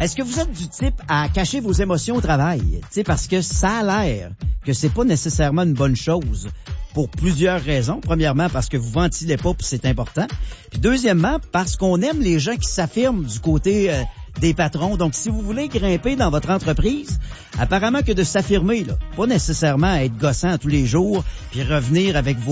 Est-ce que vous êtes du type à cacher vos émotions au travail? Tu sais, parce que ça a l'air que c'est pas nécessairement une bonne chose pour plusieurs raisons. Premièrement, parce que vous ventilez pas, puis c'est important. Puis deuxièmement, parce qu'on aime les gens qui s'affirment du côté des patrons. Donc, si vous voulez grimper dans votre entreprise, apparemment que de s'affirmer, là, pas nécessairement être gossant tous les jours, puis revenir avec vos